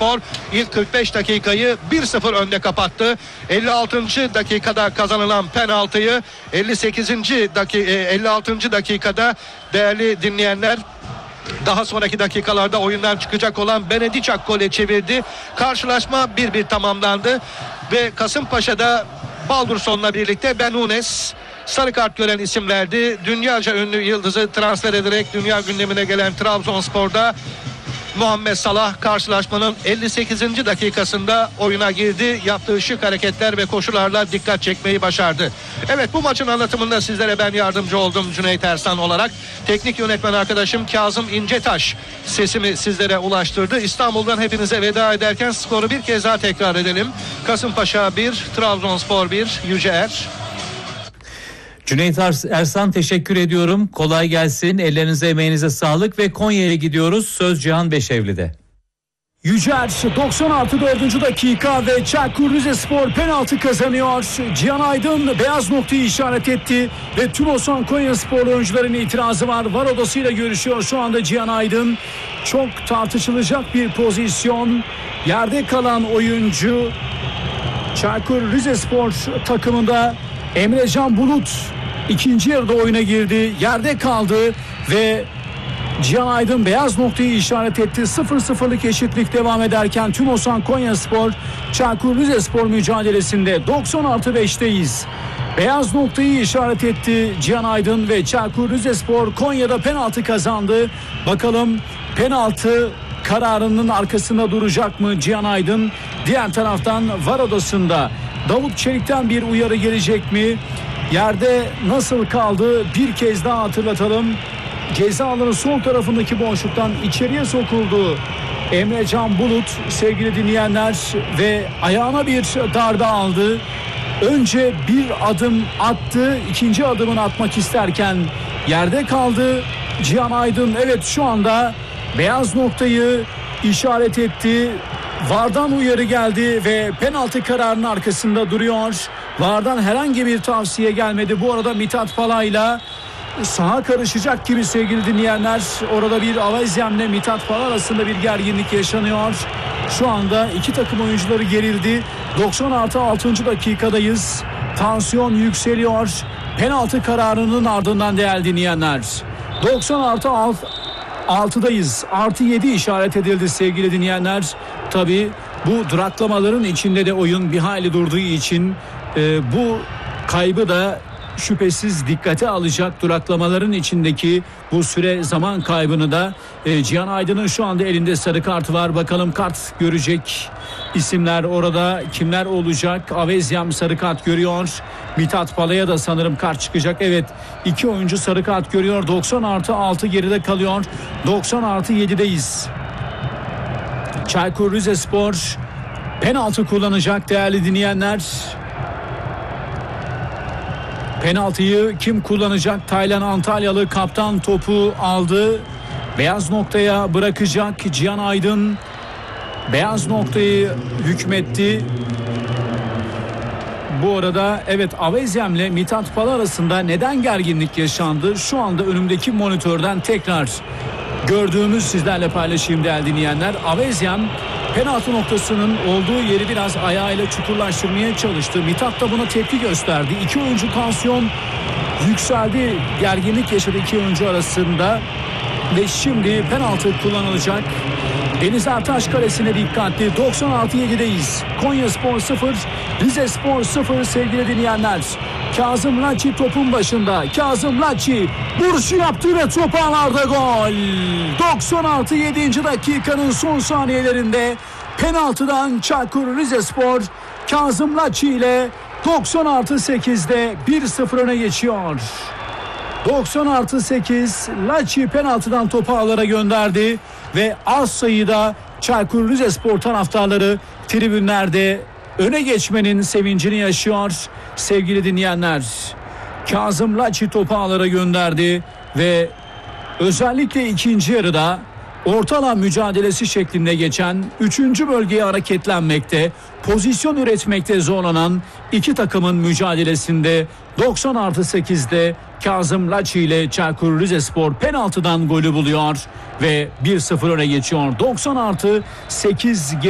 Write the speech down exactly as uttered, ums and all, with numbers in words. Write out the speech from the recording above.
Trabzonspor ilk kırk beş dakikayı bir sıfır önde kapattı. elli altıncı dakikada kazanılan penaltıyı elli sekizinci dakika elli altıncı dakikada değerli dinleyenler daha sonraki dakikalarda oyundan çıkacak olan Benedicak gole çevirdi. Karşılaşma bir bir tamamlandı ve Kasımpaşa'da Baldurson'la birlikte Benunes sarı kart gören isimlerdi. Dünyaca ünlü yıldızı transfer ederek dünya gündemine gelen Trabzonspor'da Muhammed Salah karşılaşmanın elli sekizinci dakikasında oyuna girdi. Yaptığı şık hareketler ve koşularla dikkat çekmeyi başardı. Evet, bu maçın anlatımında sizlere ben yardımcı oldum Cüneyt Ersan olarak. Teknik yönetmen arkadaşım Kazım İncetaş sesimi sizlere ulaştırdı. İstanbul'dan hepinize veda ederken skoru bir kez daha tekrar edelim. Kasımpaşa bir, Trabzonspor bir, Yüceer. Cüneyt Ersan, teşekkür ediyorum. Kolay gelsin. Ellerinize emeğinize sağlık ve Konya'ya gidiyoruz. Söz Cihan Beşevli'de. Yücer doksan artı dördüncü dakika ve Çaykur Rizespor penaltı kazanıyor. Cihan Aydın beyaz noktayı işaret etti ve tüm Osan Konyaspor oyuncuların itirazı var. VAR odasıyla görüşüyor şu anda Cihan Aydın. Çok tartışılacak bir pozisyon. Yerde kalan oyuncu Çaykur Rizespor takımında Emrecan Bulut ikinci yarıda oyuna girdi. Yerde kaldı ve Cihan Aydın beyaz noktayı işaret etti. sıfır sıfırlık eşitlik devam ederken tüm Osan Konyaspor Çaykur Rizespor mücadelesinde doksan artı beşteyiz. Beyaz noktayı işaret etti Cihan Aydın ve Çaykur Rizespor Konya'da penaltı kazandı. Bakalım penaltı kararının arkasında duracak mı Cihan Aydın? Diğer taraftan VAR odasında Davut Çelik'ten bir uyarı gelecek mi? Yerde nasıl kaldı? Bir kez daha hatırlatalım. Ceza alanı sol tarafındaki boşluktan içeriye sokuldu Emrecan Bulut sevgili dinleyenler ve ayağına bir darbe aldı. Önce bir adım attı, ikinci adımını atmak isterken yerde kaldı. Cihan Aydın evet şu anda beyaz noktayı işaret etti. VAR'dan uyarı geldi ve penaltı kararının arkasında duruyor. VAR'dan herhangi bir tavsiye gelmedi. Bu arada Mithat Pala'yla saha karışacak gibi sevgili dinleyenler. Orada bir Avezyem'le Mithat Pala arasında bir gerginlik yaşanıyor. Şu anda iki takım oyuncuları gerildi. doksan artı altıncı dakikadayız. Tansiyon yükseliyor. Penaltı kararının ardından değerli dinleyenler. doksan artı altıdayız. Artı yedi işaret edildi sevgili dinleyenler. Tabii bu duraklamaların içinde de oyun bir hayli durduğu için e, bu kaybı da şüphesiz dikkate alacak. Duraklamaların içindeki bu süre zaman kaybını da e, Cihan Aydın'ın şu anda elinde sarı kartı var. Bakalım kart görecek isimler orada kimler olacak? Avezyem sarı kart görüyor. Mithat Pala'ya da sanırım kart çıkacak. Evet, iki oyuncu sarı kart görüyor. doksan artı altı geride kalıyor. doksan artı yedideyiz. Çaykur Rizespor penaltı kullanacak değerli dinleyenler. Penaltıyı kim kullanacak? Taylan Antalyalı kaptan topu aldı. Beyaz noktaya bırakacak Cihan Aydın. Beyaz noktayı hükmetti. Bu arada evet, Avezyem'le Mithat Pala arasında neden gerginlik yaşandı? Şu anda önümdeki monitörden tekrar gördüğümüz sizlerle paylaşayım değerli dinleyenler. Avezyem penaltı noktasının olduğu yeri biraz ayağıyla çukurlaştırmaya çalıştı. Mithat da buna tepki gösterdi. İki oyuncu tansiyon yükseldi. Gerginlik yaşadı iki oyuncu arasında. Ve şimdi penaltı kullanılacak. Deniz Ertaş kalesine dikkatli. doksan artı yedideyiz. Konyaspor sıfır, Rizespor sıfır sevgili dinleyenler. Kazım Laçi topun başında. Kazım Laçi vuruşu yaptı ve top ağlarda gol. doksan artı yedinci dakikanın son saniyelerinde penaltıdan Çaykur Rizespor Kazım Laçi ile doksan artı sekizde bir sıfır öne geçiyor. doksan artı sekiz Laçi penaltıdan topu ağlara gönderdi ve az sayıda Çaykur Rizespor taraftarları tribünlerde öne geçmenin sevincini yaşıyor sevgili dinleyenler. Kazım Laçi topu ağlara gönderdi ve özellikle ikinci yarıda orta alan mücadelesi şeklinde geçen üçüncü bölgeye hareketlenmekte, pozisyon üretmekte zorlanan iki takımın mücadelesinde doksan artı sekizde Kazım Laçi ile Çaykur Rizespor penaltıdan golü buluyor ve bir sıfır öne geçiyor. doksan artı sekiz